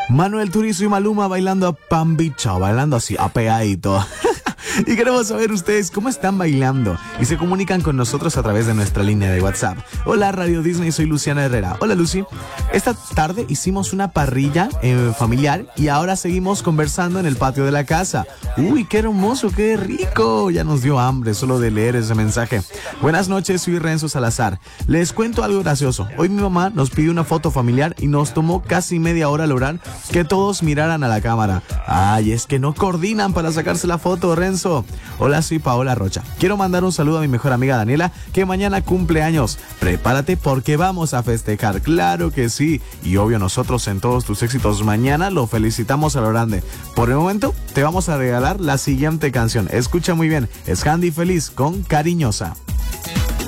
Manuel Turizo y Maluma bailando a Pambicho, bailando así, apeadito. Y queremos saber ustedes cómo están bailando y se comunican con nosotros a través de nuestra línea de WhatsApp. Hola Radio Disney, soy Luciana Herrera. Hola Lucy. Esta tarde hicimos una parrilla familiar y ahora seguimos conversando en el patio de la casa. Uy, qué hermoso, qué rico. Ya nos dio hambre solo de leer ese mensaje. Buenas noches, soy Renzo Salazar. Les cuento algo gracioso. Hoy mi mamá nos pidió una foto familiar y nos tomó casi media hora lograr que todos miraran a la cámara. Ay, es que no coordinan para sacarse la foto, Renzo. Hola, soy Paola Rocha. Quiero mandar un saludo a mi mejor amiga Daniela, que mañana cumple años. Prepárate porque vamos a festejar. Claro que sí. Y obvio, nosotros en todos tus éxitos mañana lo felicitamos a lo grande. Por el momento, te vamos a regalar la siguiente canción. Escucha muy bien. Es Handy Feliz con Cariñosa.